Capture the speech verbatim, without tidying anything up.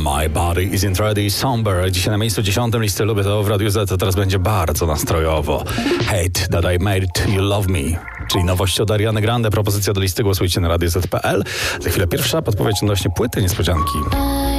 My Body Isn't Ready, Somber. Dzisiaj na miejscu dziesiątym listy Lubię to w Radiu Z, to teraz będzie bardzo nastrojowo. Hate That I Made You Love Me, czyli nowość od Ariany Grande. Propozycja do listy głosujcie na radio zet kropka pe el. Za chwilę pierwsza podpowiedź odnośnie płyty niespodzianki.